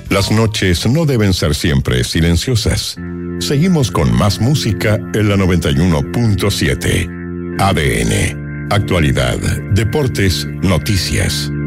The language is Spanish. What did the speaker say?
Las noches no deben ser siempre silenciosas. Seguimos con más música en la 91.7. ADN. Actualidad, deportes, noticias.